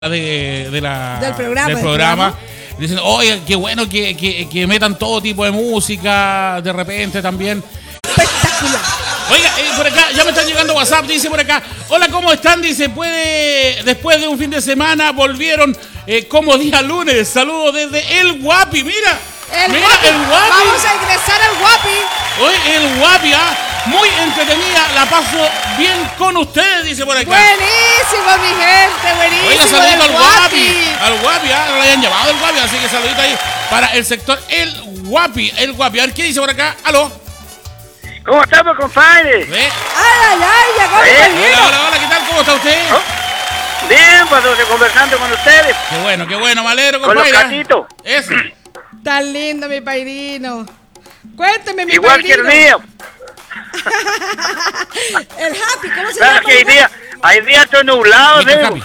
del programa. Dicen, oye, qué bueno que metan todo tipo de música de repente también. Espectacular. Oiga, por acá ya me están llegando WhatsApp, dice por acá, hola, ¿cómo están? Dice, después de un fin de semana volvieron como día lunes. Saludos desde El Guapi, mira. El Guapi. Vamos a ingresar al Guapi. Oye, El Guapi, muy entretenida, la paso bien con ustedes, dice por acá. Buenísimo, mi gente, buenísimo. Oiga, saludito al Guapi. Al Guapi, no lo hayan llamado El Guapi, así que saludito ahí para el sector El Guapi. El Guapi, a ver qué dice por acá. Aló. ¿Cómo estamos, compadre? Hola, ¿qué tal? ¿Cómo está usted? ¿Oh? Bien, pues conversando con ustedes. Qué bueno, me alegro, compadre. Con los gatitos. Eso. Tan lindo, mi pairino. Cuénteme, mi igual pairino. Que el mío. El Happy, ¿cómo se Claro llama? que hay días todo nublado, El Happy.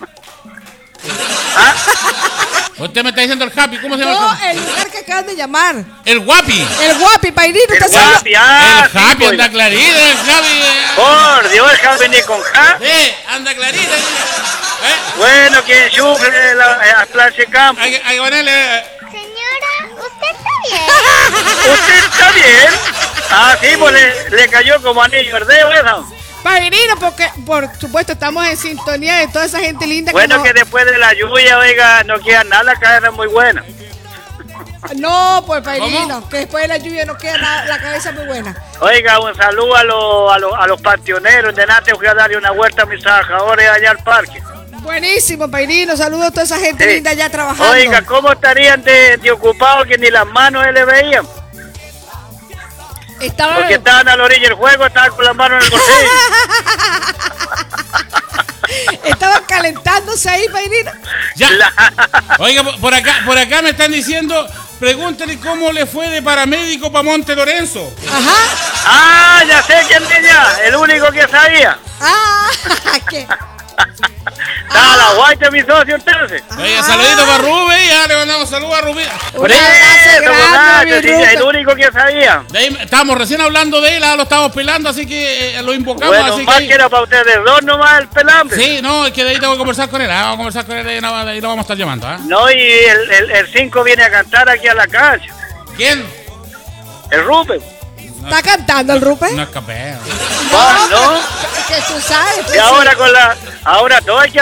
Usted me está diciendo el Happy, ¿cómo se llama? No, el lugar que acaban de llamar. El Guapi. El Guapi, pairino. El Guapi, El Happy, pues. anda clarito, el Happy. Por Dios, el Happy ni con ja. Anda clarito. Bueno, quien sufre la planche campo. Hay que ponerle. Señora, ¿usted está bien? ¿Usted está bien? Sí, pues le cayó como anillo al dedo, eso. Pairino, porque por supuesto estamos en sintonía de toda esa gente linda. Bueno, que después de la lluvia, oiga, no queda nada, la cabeza muy buena. No, pues pairino, ¿Cómo? que después de la lluvia no queda nada, la cabeza muy buena. Oiga, un saludo a los panteoneros. De nada, fui a darle una vuelta a mis trabajadores allá al parque. Buenísimo, pairino, saludos a toda esa gente Sí. linda allá trabajando. Oiga, ¿cómo estarían de ocupados que ni las manos se le veían? Porque estaban a la orilla del juego, estaban con las manos en el bolsillo. Estaban calentándose ahí, pairino. Ya. Oiga, por acá me están diciendo, pregúntale cómo le fue de paramédico para Monte Lorenzo. Ajá. Ya sé quién niña, el único que sabía. ¿Qué? La guaita, mi socio, entonces. Oiga, saludito para Rubén, ya le mandamos saludos a Rubén. Por eso, muchachos, sí, el único que sabía. De ahí, estábamos recién hablando de él, lo estábamos pelando, así que lo invocamos. Bueno, así más que que era para ustedes dos nomás el pelambre. sí, no, es que de ahí tengo que conversar con él. Vamos a conversar con él y lo vamos a estar llamando. No, y el 5 viene a cantar aquí a la calle. ¿Quién? El Rupert. ¿Está cantando el Rupert? No escapé. ¿No? Que tú sabes. Y ahora ahora todo hay que